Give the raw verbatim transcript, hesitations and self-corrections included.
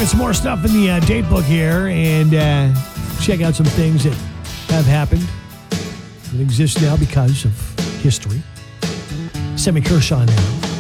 look at some more stuff in the uh, date book here and uh, check out some things that have happened that exist now because of history. Sammy Kershaw now.